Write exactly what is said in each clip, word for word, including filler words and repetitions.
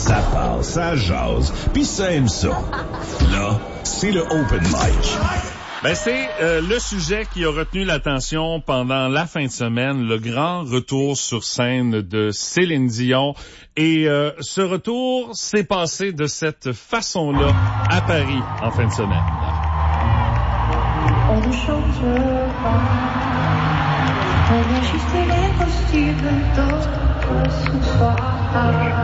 Ça parle, ça jase, pis ça aime ça. Là, c'est le Open Mic. Ben c'est euh, le sujet qui a retenu l'attention pendant la fin de semaine, le grand retour sur scène de Céline Dion. Et euh, ce retour s'est passé de cette façon-là à Paris en fin de semaine. On ne change pas, on a juste les costumes d'autres ce soir.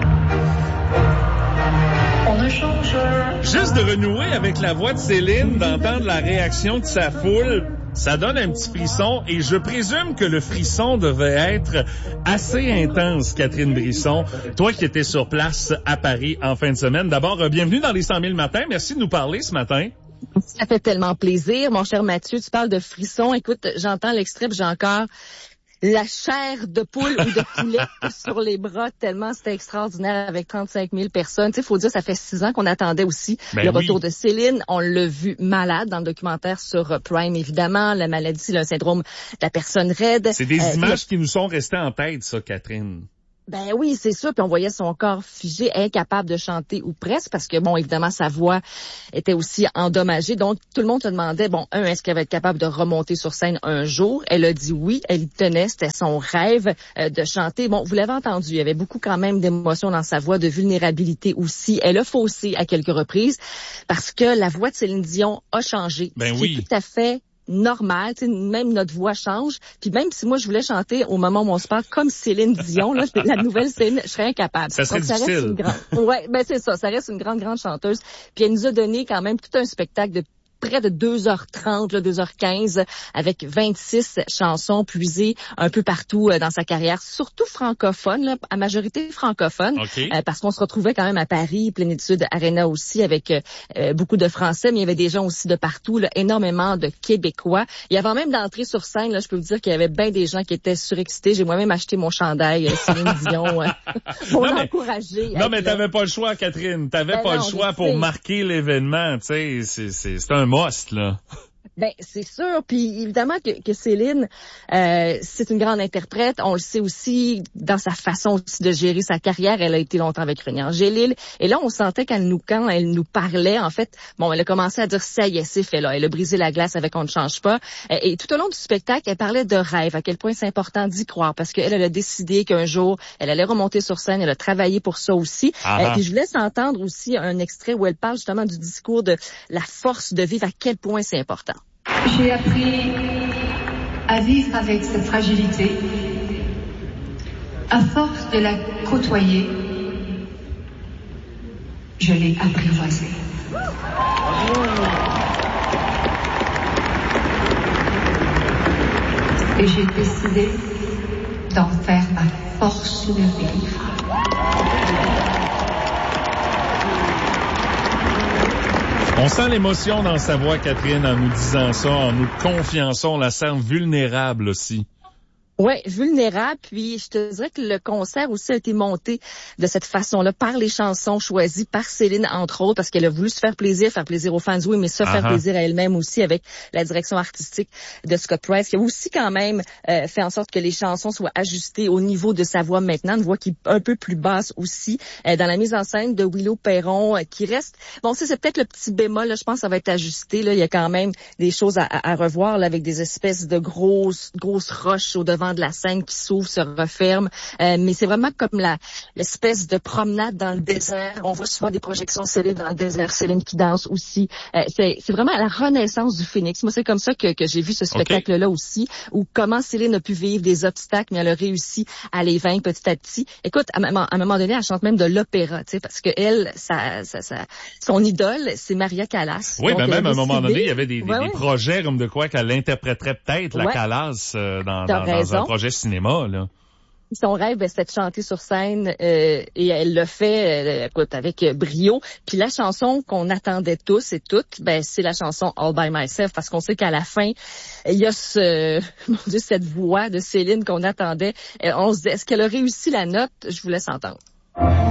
On ne change pas. Juste de renouer avec la voix de Céline, d'entendre la réaction de sa foule, ça donne un petit frisson et je présume que le frisson devait être assez intense, Catherine Brisson. Toi qui étais sur place à Paris en fin de semaine. D'abord, euh, bienvenue dans les cent mille matins. Merci de nous parler ce matin. Ça fait tellement plaisir. Mon cher Mathieu, tu parles de frisson. Écoute, j'entends l'extrait, j'ai encore la chair de poule ou de poulet sur les bras, tellement c'était extraordinaire avec trente-cinq mille personnes. Tu sais, faut dire, ça fait six ans qu'on attendait aussi ben le oui. retour de Céline. On l'a vu malade dans le documentaire sur Prime, évidemment. La maladie, le syndrome de la personne raide. C'est des euh, images qui nous sont restées en tête, ça, Catherine. Ben oui, c'est ça. Puis on voyait son corps figé, incapable de chanter ou presque, parce que, bon, évidemment, sa voix était aussi endommagée. Donc, tout le monde se demandait, bon, un, est-ce qu'elle va être capable de remonter sur scène un jour? Elle a dit oui, elle y tenait, c'était son rêve euh, de chanter. Bon, vous l'avez entendu, il y avait beaucoup quand même d'émotions dans sa voix, de vulnérabilité aussi. Elle a faussé à quelques reprises, parce que la voix de Céline Dion a changé. Ben ce oui. qui est tout à fait normal, tu sais, même notre voix change. Puis même si moi je voulais chanter au moment où on se parle comme Céline Dion, là, la nouvelle Céline, je serais incapable. Ça serait Donc, ça difficile. reste une grande, ouais, ben c'est ça, ça reste une grande grande chanteuse. Puis elle nous a donné quand même tout un spectacle de près de deux heures trente, là, deux heures quinze, avec vingt-six chansons puisées un peu partout euh, dans sa carrière, surtout francophone, là, à majorité francophone, Okay. euh, parce qu'on se retrouvait quand même à Paris, Plénitude Arena aussi, avec euh, beaucoup de Français, mais il y avait des gens aussi de partout, là, énormément de Québécois. Et avant même d'entrer sur scène, là, je peux vous dire qu'il y avait bien des gens qui étaient surexcités. J'ai moi-même acheté mon chandail euh, Céline Dion euh, pour Non, mais- l'encourager. Non, mais Là. t'avais pas le choix, Catherine. T'avais Ben pas non, le choix je pour sais. marquer l'événement, tu sais. C'est, c'est, c'est un must, là. Ben c'est sûr, puis évidemment que, que Céline, euh, c'est une grande interprète. On le sait aussi dans sa façon aussi de gérer sa carrière. Elle a été longtemps avec René Angélil, et là on sentait qu'elle nous, quand elle nous parlait, en fait, bon, elle a commencé à dire ça y est, c'est fait là. Elle a brisé la glace avec On ne change pas. Et, et tout au long du spectacle, elle parlait de rêve, à quel point c'est important d'y croire, parce qu'elle elle a décidé qu'un jour elle allait remonter sur scène. Elle a travaillé pour ça aussi. Ah. Euh, puis je vous laisse entendre aussi un extrait où elle parle justement du discours de la force de vivre, à quel point c'est important. J'ai appris à vivre avec cette fragilité. À force de la côtoyer, je l'ai apprivoisée. Et j'ai décidé d'en faire ma force de vivre. On sent l'émotion dans sa voix, Catherine, en nous disant ça, en nous confiant ça. On la sent vulnérable aussi. Ouais, vulnérable. Puis je te dirais que le concert aussi a été monté de cette façon-là par les chansons choisies par Céline, entre autres, parce qu'elle a voulu se faire plaisir, faire plaisir aux fans, oui, mais se faire Uh-huh. plaisir à elle-même aussi avec la direction artistique de Scott Price, qui a aussi quand même euh, fait en sorte que les chansons soient ajustées au niveau de sa voix maintenant, une voix qui est un peu plus basse aussi, euh, dans la mise en scène de Willow Perron, euh, qui reste, bon, ça c'est peut-être le petit bémol, là, je pense que ça va être ajusté, là, il y a quand même des choses à, à, à revoir, là, avec des espèces de grosses, grosses roches au devant de la scène qui s'ouvre, se referme, euh, mais c'est vraiment comme la l'espèce de promenade dans le désert. On voit souvent des projections Céline dans le désert, Céline qui danse aussi. Euh, c'est, c'est vraiment la renaissance du phénix. Moi, c'est comme ça que, que j'ai vu ce spectacle-là aussi, où comment Céline a pu vivre des obstacles, mais elle a réussi à les vaincre petit à petit. Écoute, à, à un moment donné, elle chante même de l'opéra, tu sais, parce que elle, sa, sa, sa, son idole, c'est Maria Callas. Oui, Donc, ben elle a même à un moment décidé- donné, il y avait des, des, Ouais, des ouais. projets comme de quoi qu'elle interpréterait peut-être la Ouais. Callas euh, dans, T'as dans, dans raison. un projet cinéma, là. Son rêve, ben, c'était de chanter sur scène euh, et elle le fait, euh, écoute, avec euh, brio. Puis la chanson qu'on attendait tous et toutes, ben c'est la chanson All by Myself, parce qu'on sait qu'à la fin, il y a ce, mon Dieu, cette voix de Céline qu'on attendait. Euh, on se dit, est-ce qu'elle a réussi la note? Je vous laisse entendre.